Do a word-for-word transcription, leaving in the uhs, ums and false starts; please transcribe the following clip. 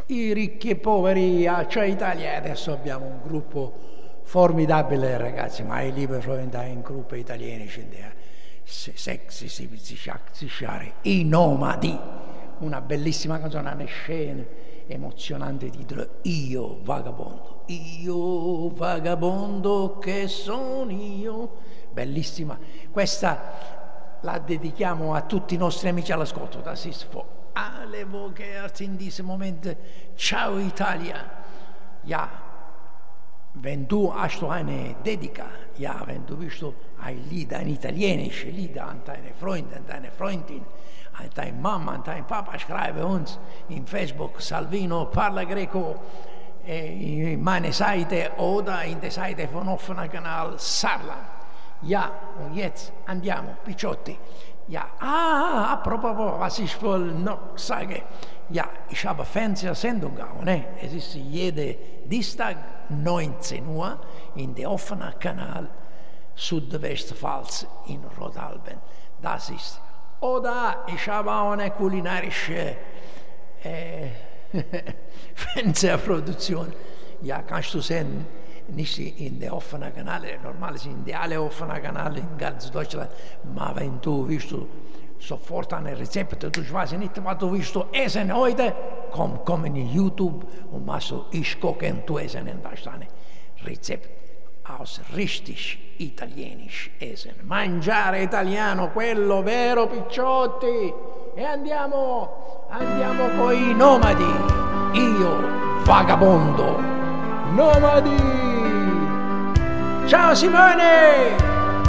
i ricchi e poveri, cioè Italia. Adesso abbiamo un gruppo formidabile, ragazzi, ma è libero diventare in gruppo italiano, sexy, si si i nomadi, una bellissima canzone, una scena emozionante, titolo Io vagabondo, io vagabondo che sono io, bellissima. Questa la dedichiamo a tutti i nostri amici all'ascolto, da Sisfo alle voci in questo momento. Ciao Italia, ja, wenn du hast du eine Dedica, ja, wenn du willst du ein Lied, ein italienisches Lied an deine Freunde, an deine Freundin, an deine Mama, an deinen Papa, schreibe uns in Facebook Salvino Parla Greco, eh, in meine Seite oder in der Seite von offener Kanal Saarland. Ja, und jetzt andiamo, Picciotti. Ja, ah, apropos, was ich wohl noch sage. Ja, ich habe Fernsehsendung auch, ne? Es ist jede Dienstag neunzehn Uhr in der offenen Kanal Südwestpfalz in Rodalben. Das ist. Oder ich habe auch eine kulinarische äh, Fernsehproduktion. Ja, kannst du sehen, nicht in der offenen Kanäle, normal sind die alle offenen Kanäle in ganz Deutschland, aber wenn du willst du sofort ein Rezept, du weißt nicht, was du willst du essen heute, komm, komm in YouTube und machst du, ich koche und du essen, und da ist ein Rezept aus richtig italienisch essen. Mangiare italiano, quello vero, Picciotti. E andiamo, andiamo con i nomadi, io vagabondo, nomadi. Ciao Simone!